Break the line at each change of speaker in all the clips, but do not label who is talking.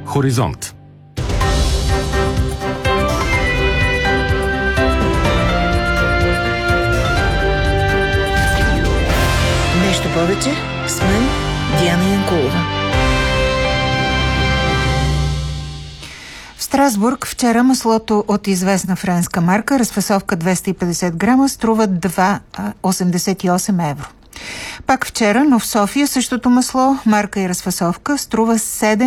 Хоризонт.
Нещо повече с мен, Диана Янкулова.
В Страсбург вчера маслото от известна френска марка, разфасовка 250 грама, струва 2,88 евро. Пак вчера, но в София същото масло, марка и разфасовка, струва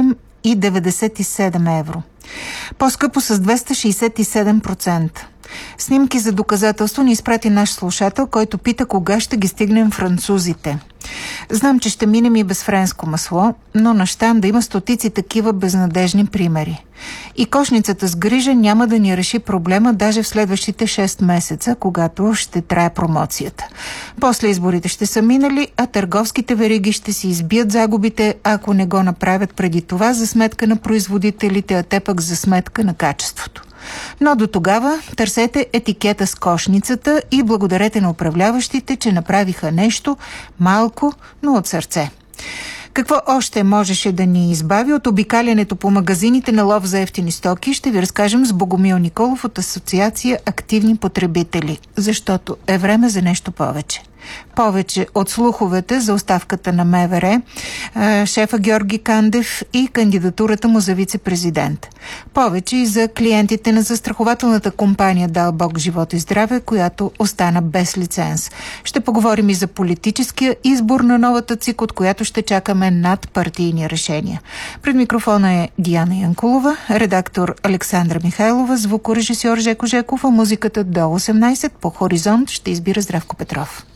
7,97 евро. По-скъпо с 267%. Снимки за доказателство ни изпрати наш слушател, който пита кога ще ги стигнем французите. Знам, че ще минем и без френско масло, но на щам да има стотици такива безнадежни примери. И кошницата с грижа няма да ни реши проблема даже в следващите 6 месеца, когато ще трае промоцията. После изборите ще са минали, а търговските вериги ще си избият загубите, ако не го направят преди това за сметка на производителите, а те пък за сметка на качеството. Но до тогава търсете етикета с кошницата и благодарете на управляващите, че направиха нещо малко, но от сърце. Какво още можеше да ни избави от обикалянето по магазините на лов за евтини стоки, ще ви разкажем с Богомил Николов от Асоциация Активни потребители, защото е време за нещо повече. Повече от слуховете за оставката на МВР, шефа Георги Кандев и кандидатурата му за вице-президент. Повече и за клиентите на застрахователната компания Дал Бог живот и здраве, която остана без лиценз. Ще поговорим и за политическия избор на новата ЦИК, от която ще чакаме надпартийни решения. Пред микрофона е Диана Янкулова, редактор Александра Михайлова, звукорежисьор Жеко Жеков, а музиката до 18 по Хоризонт ще избира Здравко Петров.